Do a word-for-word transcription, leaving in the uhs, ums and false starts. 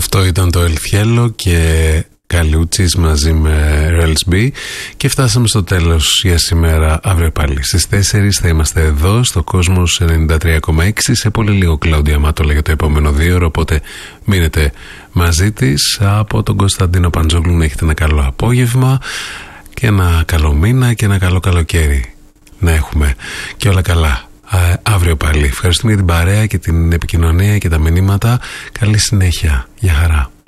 Αυτό ήταν το Ελφιέλο και Καλούτσις μαζί με Relsby και φτάσαμε στο τέλος για σήμερα. Αύριο πάλι στις τέσσερις θα είμαστε εδώ στο Κόσμος ενενήντα τρία κόμμα έξι. Σε πολύ λίγο Κλάουντια Μάτολα για το επόμενο δύο ώρο, οπότε μείνετε μαζί της. Από τον Κωνσταντίνο Παντζόγλου να έχετε ένα καλό απόγευμα και ένα καλό μήνα και ένα καλό καλοκαίρι να έχουμε και όλα καλά. Α, αύριο πάλι. Ευχαριστούμε για την παρέα και την επικοινωνία και τα μηνύματα. Καλή συνέχεια. Γεια χαρά.